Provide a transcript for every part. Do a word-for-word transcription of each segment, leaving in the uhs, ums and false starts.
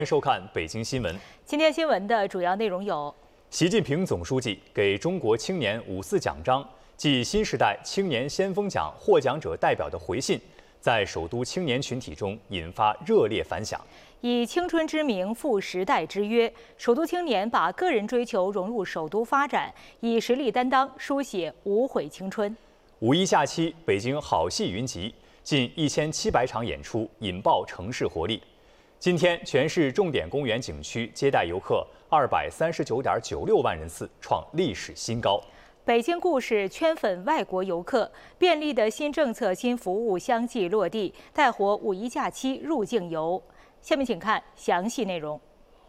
收看北京新闻。 今天新闻的主要内容有： 习近平总书记给中国青年五四奖章暨新时代青年先锋奖获奖者代表的回信，在首都青年群体中引发热烈反响。 以青春之名赴时代之约，首都青年把个人追求融入首都发展，以实力担当，书写无悔青春。 五一假期，北京好戏云集，近一千七百场演出，引爆城市活力。今天，全市重点公园景区接待游客二百三十九点九六万人次，创历史新高。 北京故事圈粉外国游客，便利的新政策、新服务相继落地，带火五一假期入境游。下面请看详细内容。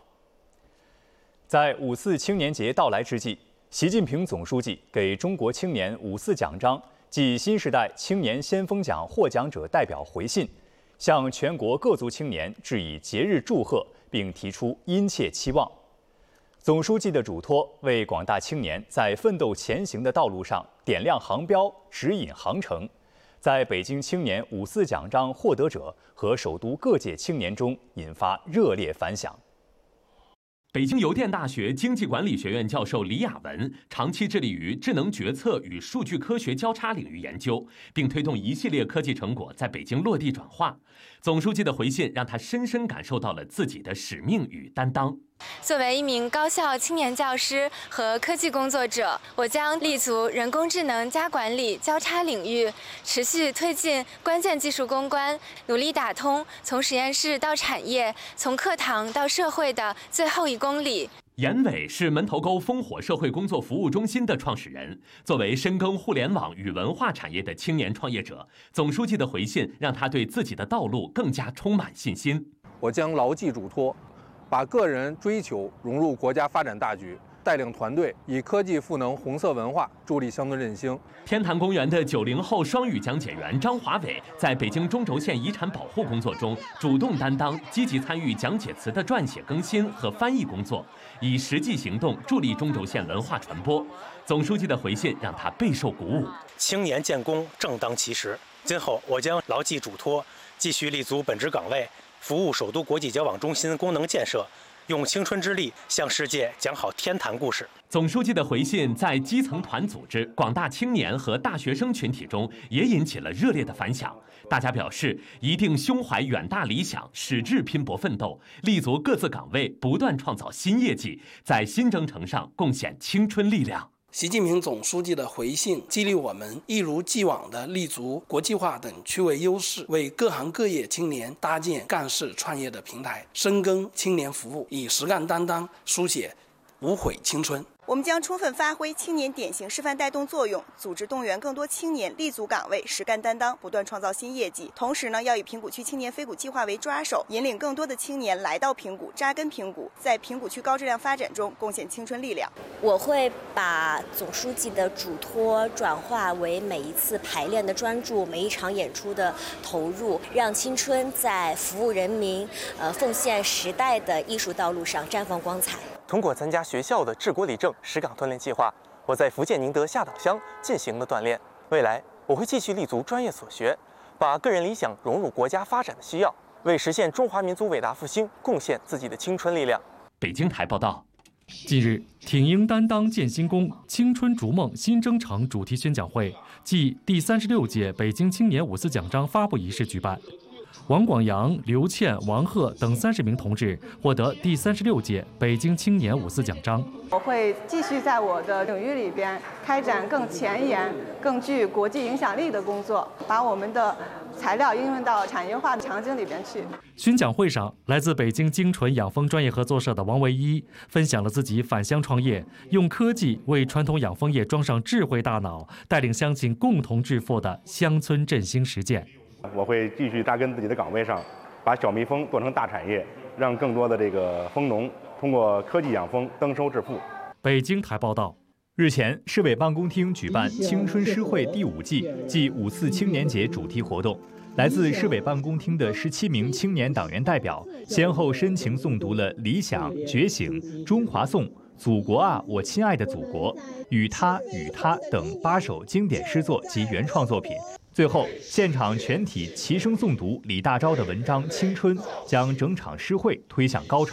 在五四青年节到来之际，习近平总书记给中国青年五四奖章暨新时代青年先锋奖获奖者代表回信，向全国各族青年致以节日祝贺，并提出殷切期望。总书记的嘱托为广大青年在奋斗前行的道路上点亮航标，指引航程，在北京青年五四奖章获得者和首都各界青年中引发热烈反响。 北京邮电大学经济管理学院教授李雅文长期致力于智能决策与数据科学交叉领域研究，并推动一系列科技成果在北京落地转化。总书记的回信让他深深感受到了自己的使命与担当。 作为一名高校青年教师和科技工作者，我将立足人工智能加管理交叉领域，持续推进关键技术攻关，努力打通从实验室到产业、从课堂到社会的最后一公里。 严伟是门头沟烽火社会工作服务中心的创始人。作为深耕互联网与文化产业的青年创业者，总书记的回信让他对自己的道路更加充满信心。 我将牢记嘱托，把个人追求融入国家发展大局，带领团队以科技赋能红色文化，助力乡村振兴。 天坛公园的九零后双语讲解员张华伟在北京中轴线遗产保护工作中主动担当，积极参与讲解词的撰写更新和翻译工作，以实际行动助力中轴线文化传播。总书记的回信让他备受鼓舞。 青年建功正当其时，今后我将牢记嘱托，继续立足本职岗位，服务首都国际交往中心功能建设，用青春之力向世界讲好天坛故事。 总书记的回信在基层团组织、广大青年和大学生群体中也引起了热烈的反响。大家表示，一定胸怀远大理想，矢志拼搏奋斗，立足各自岗位，不断创造新业绩，在新征程上贡献青春力量。 习近平总书记的回信激励我们一如既往地立足国际化等区位优势，为各行各业青年搭建干事创业的平台，深耕青年服务，以实干担当，书写无悔青春。 我们将充分发挥青年典型示范带动作用，组织动员更多青年立足岗位，实干担当，不断创造新业绩。同时呢，要以平谷区青年飞谷计划为抓手，引领更多的青年来到平谷，扎根平谷，在平谷区高质量发展中贡献青春力量。 我会把总书记的嘱托转化为每一次排练的专注，每一场演出的投入，让青春在服务人民、呃奉献时代的艺术道路上绽放光彩。 通过参加学校的治国理政实岗锻炼计划，我在福建宁德下岛乡进行了锻炼。未来我会继续立足专业所学，把个人理想融入国家发展的需要，为实现中华民族伟大复兴贡献自己的青春力量。 北京台报道。 近日，挺英担当建新功，青春逐梦新征程主题宣讲会暨第三十六届北京青年五四奖章发布仪式举办。王广阳、刘倩、王鹤等三十名同志获得第三十六届北京青年五四奖章。 我会继续在我的领域里边开展更前沿、更具国际影响力的工作，把我们的材料应用到产业化的场景里边去。 宣讲会上，来自北京精纯养蜂专业合作社的王维一分享了自己返乡创业，用科技为传统养蜂业装上智慧大脑，带领乡亲共同致富的乡村振兴实践。 我会继续扎根自己的岗位上，把小蜜蜂做成大产业，让更多的这个蜂农通过科技养蜂登收致富。 北京台报道。 日前，市委办公厅举办青春诗会第五季暨五四青年节主题活动，来自市委办公厅的十七名青年党员代表，先后深情诵读了《理想》《觉醒》《中华颂》《祖国啊，我亲爱的祖国》《与他与他》等八首经典诗作及原创作品。 最后，现场全体齐声诵读李大钊的文章《青春》，将整场诗会推向高潮。